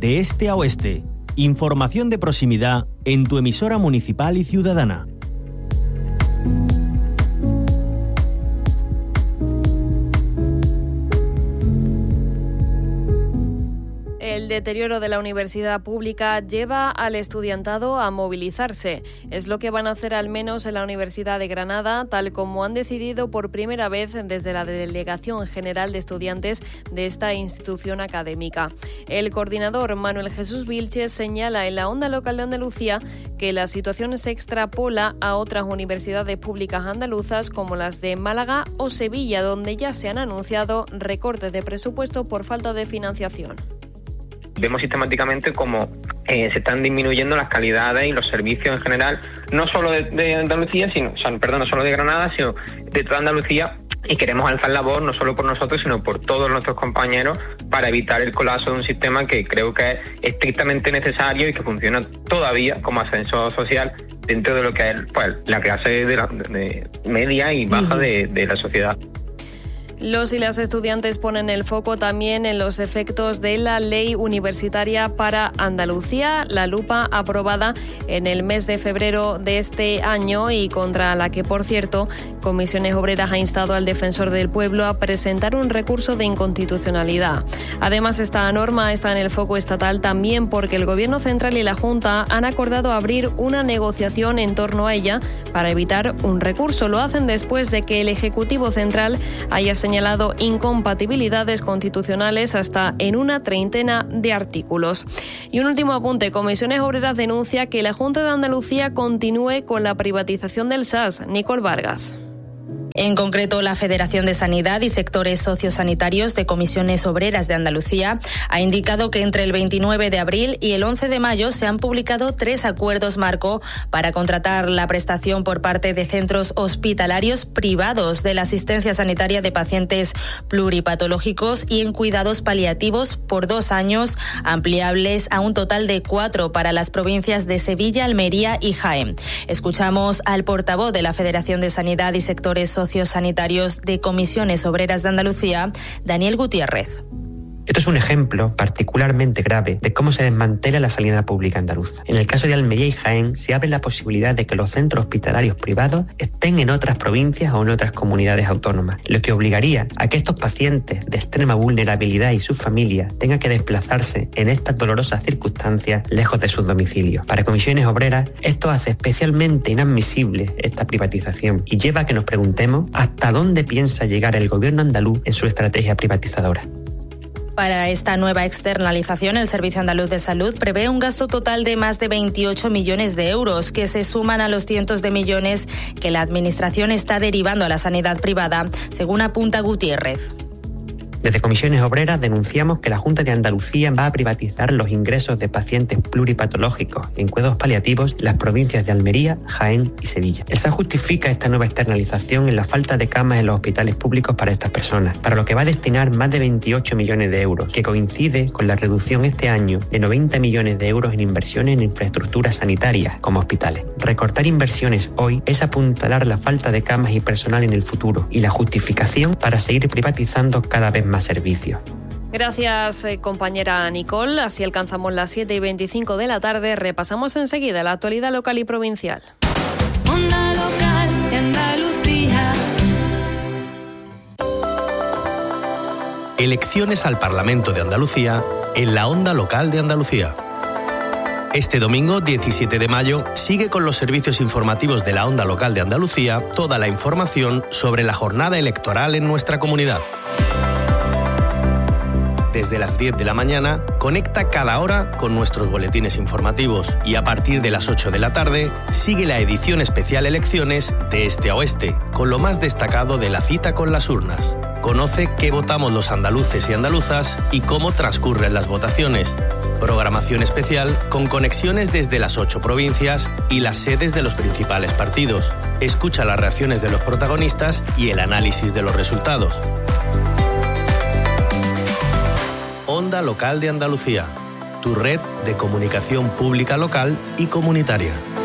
de este a oeste. Información de proximidad en tu emisora municipal y ciudadana. El deterioro de la universidad pública lleva al estudiantado a movilizarse. Es lo que van a hacer al menos en la Universidad de Granada, tal como han decidido por primera vez desde la Delegación General de Estudiantes de esta institución académica. El coordinador Manuel Jesús Vilches señala en la Onda Local de Andalucía que la situación se extrapola a otras universidades públicas andaluzas como las de Málaga o Sevilla, donde ya se han anunciado recortes de presupuesto por falta de financiación. Vemos sistemáticamente cómo se están disminuyendo las calidades y los servicios en general, no solo de Andalucía, no solo de Granada, sino de toda Andalucía, y queremos alzar la voz no solo por nosotros, sino por todos nuestros compañeros para evitar el colapso de un sistema que creo que es estrictamente necesario y que funciona todavía como ascensor social dentro de lo que es la clase de media y baja de la sociedad. Los y las estudiantes ponen el foco también en los efectos de la Ley Universitaria para Andalucía, la LUPA, aprobada en el mes de febrero de este año y contra la que, por cierto, Comisiones Obreras ha instado al Defensor del Pueblo a presentar un recurso de inconstitucionalidad. Además, esta norma está en el foco estatal también porque el Gobierno Central y la Junta han acordado abrir una negociación en torno a ella para evitar un recurso. Lo hacen después de que el Ejecutivo Central haya señalado incompatibilidades constitucionales hasta en una treintena de artículos. Y un último apunte, Comisiones Obreras denuncia que la Junta de Andalucía continúe con la privatización del SAS. Nicole Vargas. En concreto, la Federación de Sanidad y Sectores Sociosanitarios de Comisiones Obreras de Andalucía ha indicado que entre el 29 de abril y el 11 de mayo se han publicado 3 acuerdos marco para contratar la prestación por parte de centros hospitalarios privados de la asistencia sanitaria de pacientes pluripatológicos y en cuidados paliativos por 2 años, ampliables a un total de 4 para las provincias de Sevilla, Almería y Jaén. Escuchamos al portavoz de la Federación de Sanidad y Sectores Sociosanitarios de Comisiones Obreras de Andalucía, Daniel Gutiérrez. Esto es un ejemplo particularmente grave de cómo se desmantela la sanidad pública andaluza. En el caso de Almería y Jaén, se abre la posibilidad de que los centros hospitalarios privados estén en otras provincias o en otras comunidades autónomas, lo que obligaría a que estos pacientes de extrema vulnerabilidad y sus familias tengan que desplazarse en estas dolorosas circunstancias lejos de sus domicilios. Para Comisiones Obreras, esto hace especialmente inadmisible esta privatización y lleva a que nos preguntemos hasta dónde piensa llegar el gobierno andaluz en su estrategia privatizadora. Para esta nueva externalización, el Servicio Andaluz de Salud prevé un gasto total de más de 28 millones de euros, que se suman a los cientos de millones que la Administración está derivando a la sanidad privada, según apunta Gutiérrez. Desde Comisiones Obreras denunciamos que la Junta de Andalucía va a privatizar los ingresos de pacientes pluripatológicos en cuidados paliativos en las provincias de Almería, Jaén y Sevilla. El SAS justifica esta nueva externalización en la falta de camas en los hospitales públicos para estas personas, para lo que va a destinar más de 28 millones de euros, que coincide con la reducción este año de 90 millones de euros en inversiones en infraestructuras sanitarias como hospitales. Recortar inversiones hoy es apuntalar la falta de camas y personal en el futuro y la justificación para seguir privatizando cada vez más servicios. Gracias, compañera Nicole. Así alcanzamos las 7:25 de la tarde. Repasamos enseguida la actualidad local y provincial. Onda Local de Andalucía. Elecciones al Parlamento de Andalucía en la Onda Local de Andalucía. Este domingo, 17 de mayo, sigue con los servicios informativos de la Onda Local de Andalucía toda la información sobre la jornada electoral en nuestra comunidad. Desde las 10 de la mañana, conecta cada hora con nuestros boletines informativos y a partir de las 8 de la tarde, sigue la edición especial Elecciones de Este a Oeste, con lo más destacado de la cita con las urnas. Conoce qué votamos los andaluces y andaluzas y cómo transcurren las votaciones. Programación especial con conexiones desde las 8 provincias y las sedes de los principales partidos. Escucha las reacciones de los protagonistas y el análisis de los resultados. Onda Local de Andalucía, tu red de comunicación pública local y comunitaria.